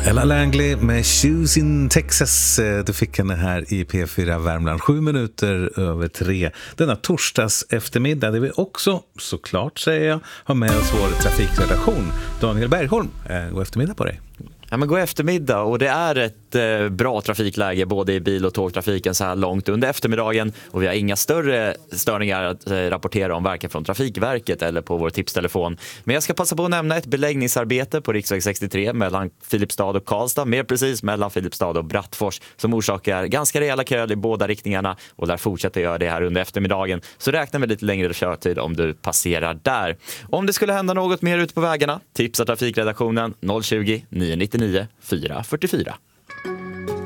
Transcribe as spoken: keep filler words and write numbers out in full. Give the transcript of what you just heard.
Ella Langley med Shoes in Texas. Du fick henne här i P fyra Värmland. Sju minuter över tre. Denna torsdags eftermiddag. Det vi också, såklart säger jag, har med oss vår trafikredaktion. Daniel Bergholm. God eftermiddag på dig. Ja, men god eftermiddag, och det är ett eh, bra trafikläge både i bil- och tågtrafiken så här långt under eftermiddagen, och vi har inga större störningar att eh, rapportera om varken från Trafikverket eller på vår tipstelefon. Men jag ska passa på att nämna ett beläggningsarbete på riksväg sextiotre mellan Filipstad och Karlstad, mer precis mellan Filipstad och Brattfors, som orsakar ganska rejäla köer i båda riktningarna, och där fortsätter göra det här under eftermiddagen. Så räkna med lite längre körtid om du passerar där. Om det skulle hända något mer ute på vägarna, tipsa trafikredaktionen noll tjugo, nio nio nio, fyra fyra fyra.